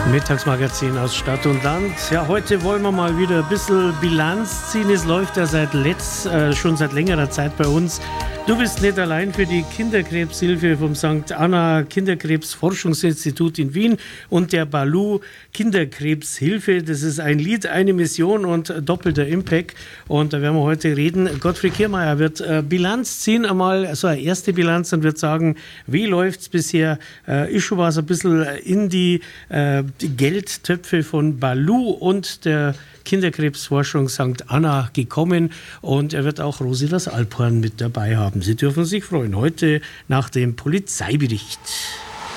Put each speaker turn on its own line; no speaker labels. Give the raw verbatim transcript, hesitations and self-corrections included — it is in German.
Mittagsmagazin aus Stadt und Land. Ja, heute wollen wir mal wieder ein bisschen Bilanz ziehen. Es läuft ja seit letzt, äh, schon seit längerer Zeit bei uns. Du bist nicht allein für die Kinderkrebshilfe vom Sankt Anna Kinderkrebsforschungsinstitut in Wien und der Baloo Kinderkrebshilfe. Das ist ein Lied, eine Mission und doppelter Impact. Und da werden wir heute reden. Gottfried Kiermaier wird äh, Bilanz ziehen, einmal so eine erste Bilanz und wird sagen, wie läuft es bisher? Äh, ist schon was ein bisschen in die, äh, die Geldtöpfe von Baloo und der Kinderkrebsforschung Sankt Anna gekommen, und er wird auch Rosilas Alphorn mit dabei haben. Sie dürfen sich freuen, heute nach dem Polizeibericht.